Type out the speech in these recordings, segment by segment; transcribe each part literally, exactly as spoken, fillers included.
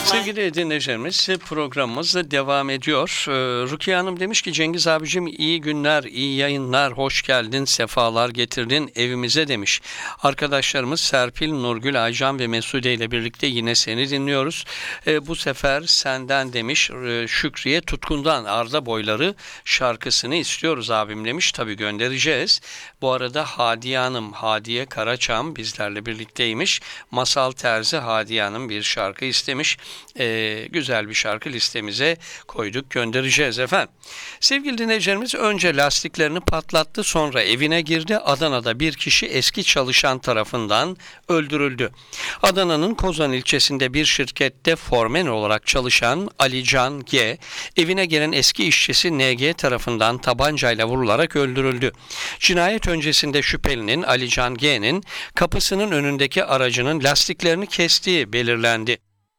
Sevgili dinleyicilerimiz, programımız da devam ediyor. Ee, Rukiye Hanım demiş ki Cengiz abicim iyi günler, iyi yayınlar, hoş geldin, sefalar getirdin evimize demiş. Arkadaşlarımız Serpil, Nurgül, Aycan ve Mesude ile birlikte yine seni dinliyoruz. Ee, bu sefer senden demiş e, Şükriye Tutkun'dan Arda Boyları şarkısını istiyoruz abim demiş. Tabii göndereceğiz. Bu arada Hadiye Hanım, Hadiye Karaçam bizlerle birlikteymiş. Masal Terzi Hadiye Hanım bir şarkı istemiş. Ee, güzel bir şarkı listemize koyduk, göndereceğiz efendim. Sevgili dinleyicilerimiz, önce lastiklerini patlattı, sonra evine girdi. Adana'da bir kişi eski çalışan tarafından öldürüldü. Adana'nın Kozan ilçesinde bir şirkette formen olarak çalışan Ali Can G, evine gelen eski işçisi N G tarafından tabancayla vurularak öldürüldü. Cinayet öncesinde şüphelinin Ali Can G'nin kapısının önündeki aracının lastiklerini kestiği belirlendi.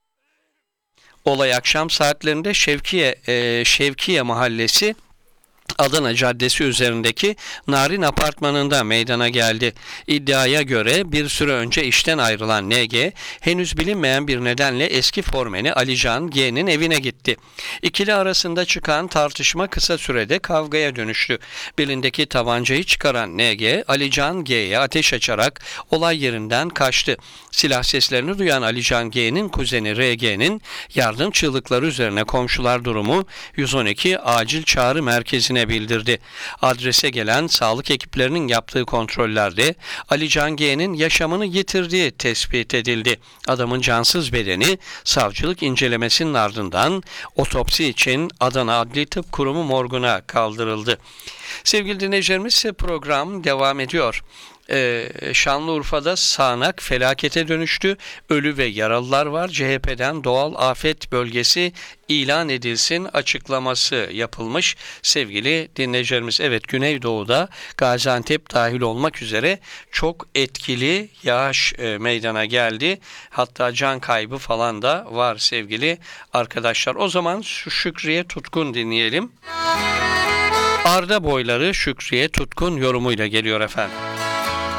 Olay akşam saatlerinde Şevkiye, e, Şevkiye Mahallesi Adana Caddesi üzerindeki Narin Apartmanı'nda meydana geldi. İddiaya göre bir süre önce işten ayrılan N G, henüz bilinmeyen bir nedenle eski formeni Ali Can G'nin evine gitti. İkili arasında çıkan tartışma kısa sürede kavgaya dönüştü. Belindeki tabancayı çıkaran N G, Ali Can G'ye ateş açarak olay yerinden kaçtı. Silah seslerini duyan Ali Can G'nin kuzeni R G'nin yardım çığlıkları üzerine komşular durumu yüz on iki acil çağrı merkezine bildirdi. Adrese gelen sağlık ekiplerinin yaptığı kontrollerde Ali Can G'nin yaşamını yitirdiği tespit edildi. Adamın cansız bedeni savcılık incelemesinin ardından otopsi için Adana Adli Tıp Kurumu morguna kaldırıldı. Sevgili dinleyicilerimiz, program devam ediyor. Ee, Şanlıurfa'da sağanak felakete dönüştü. Ölü ve yaralılar var. C H P'den doğal afet bölgesi ilan edilsin açıklaması yapılmış. Sevgili dinleyicilerimiz, evet, Güneydoğu'da Gaziantep dahil olmak üzere çok etkili yağış e, meydana geldi. Hatta can kaybı falan da var sevgili arkadaşlar. O zaman şu Şükriye Tutkun dinleyelim. Arda Boyları Şükriye Tutkun yorumuyla geliyor efendim.